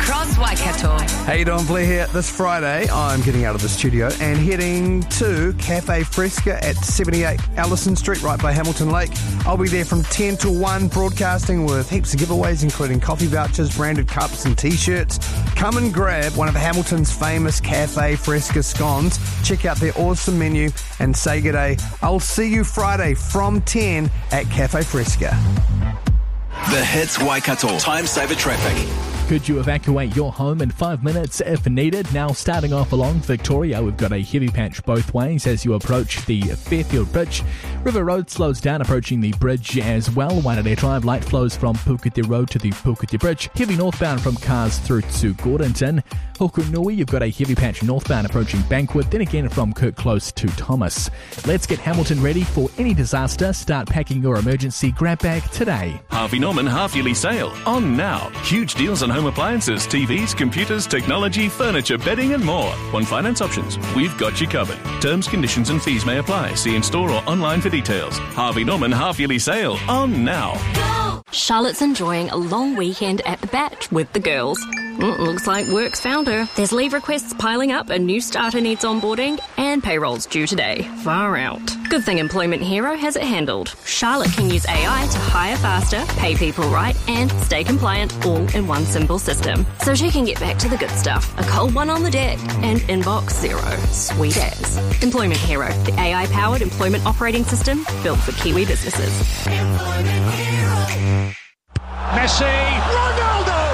across Waikato. How you doing, Blair here? This Friday, I'm getting out of the studio and heading to Cafe Fresca at 78 Allison Street, right by Hamilton Lake. I'll be there from 10 to 1, broadcasting with heaps of giveaways, including coffee vouchers, branded cups and T-shirts. Come and grab one of Hamilton's famous Cafe Fresca scones. Check out their awesome menu and say good day. I'll see you Friday from 10 at Cafe Fresca. The Hits Waikato Time Saver Traffic. Could you evacuate your home in 5 minutes if needed? Now starting off along Victoria, we've got a heavy patch both ways as you approach the Fairfield Bridge. River Road slows down approaching the bridge as well. Waitanere Drive, light flows from Puketi Road to the Puketi Bridge. Heavy northbound from Cars through to Gordonton. Hokunui, you've got a heavy patch northbound approaching Bankwith, then again from Kirk Close to Thomas. Let's get Hamilton ready for any disaster. Start packing your emergency grab bag today. Harvey Norman half-yearly sale on now. Huge deals on home appliances, TVs, computers, technology, furniture, bedding and more. On finance options, we've got you covered. Terms, conditions and fees may apply. See in store or online for details. Harvey Norman half-yearly sale on now. Charlotte's enjoying a long weekend at the Bat with the girls. Looks like work's found her. There's leave requests piling up, a new starter needs onboarding, and payroll's due today. Far out. Good thing Employment Hero has it handled. Charlotte can use AI to hire faster, pay people right, and stay compliant all in one simple system. So she can get back to the good stuff. A cold one on the deck and inbox zero. Sweet as. Employment Hero, the AI-powered employment operating system built for Kiwi businesses. Employment Hero. Messi, Ronaldo!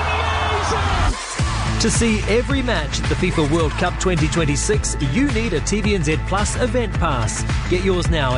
To see every match at the FIFA World Cup 2026, you need a TVNZ Plus event pass. Get yours now at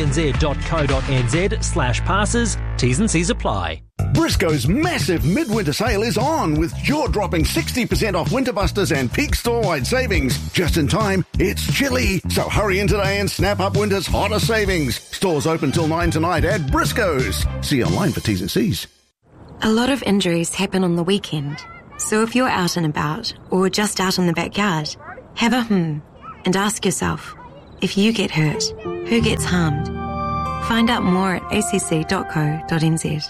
tvnz.co.nz/passes. T's and C's apply. Briscoe's massive midwinter sale is on with jaw-dropping 60% off Winter Busters and peak store-wide savings. Just in time, it's chilly, so hurry in today and snap up winter's hottest savings. Stores open till 9 tonight at Briscoe's. See online for T's and C's. A lot of injuries happen on the weekend. So if you're out and about, or just out in the backyard, have a and ask yourself, if you get hurt, who gets harmed? Find out more at acc.co.nz.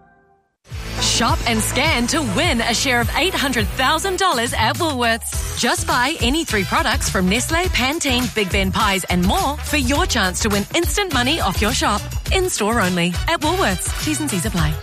Shop and scan to win a share of $800,000 at Woolworths. Just buy any 3 products from Nestle, Pantene, Big Ben Pies and more for your chance to win instant money off your shop. In-store only at Woolworths. T's and C's apply.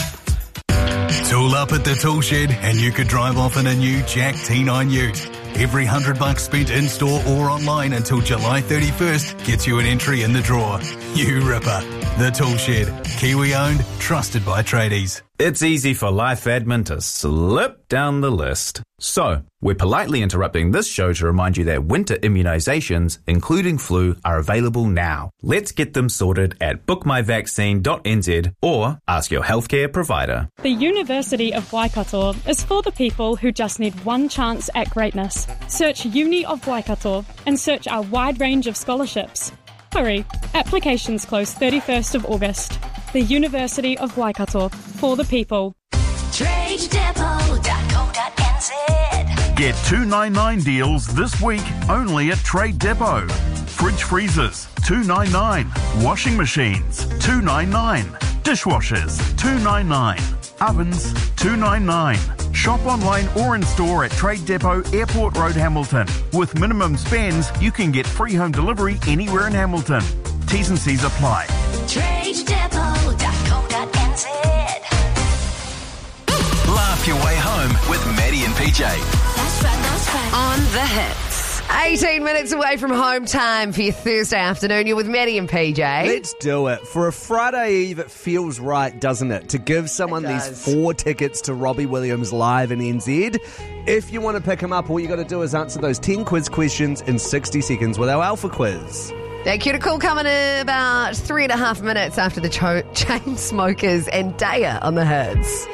Tool up at the tool shed and you could drive off in a new Jack T9 Ute. Every $100 spent in-store or online until July 31st gets you an entry in the draw. You ripper. The Tool Shed. Kiwi-owned, trusted by tradies. It's easy for life admin to slip down the list. So, we're politely interrupting this show to remind you that winter immunisations, including flu, are available now. Let's get them sorted at bookmyvaccine.nz or ask your healthcare provider. The University of Waikato is for the people who just need one chance at greatness. Search Uni of Waikato and search our wide range of scholarships. Hurry, applications close 31st of August. The University of Waikato, for the people. TradeDepot.co.nz. Get $2.99 deals this week only at Trade Depot. Fridge freezers, $2.99. Washing machines, $2.99. Dishwashers, $2.99. Ovens, $2.99. Shop online or in store at Trade Depot, Airport Road, Hamilton. With minimum spends, you can get free home delivery anywhere in Hamilton. T's and C's apply. TradeDepot.co.nz. Laugh your way home with Maddie and PJ. That's right. On the Hits. 18 minutes away from home time for your Thursday afternoon. You're with Maddie and PJ. Let's do it. For a Friday Eve, it feels right, doesn't it? To give someone these 4 tickets to Robbie Williams live in NZ. If you want to pick him up, all you got to do is answer those 10 quiz questions in 60 seconds with our Alpha Quiz. That cuticle coming in about 3.5 minutes after the Chainsmokers and Daya on the Hits.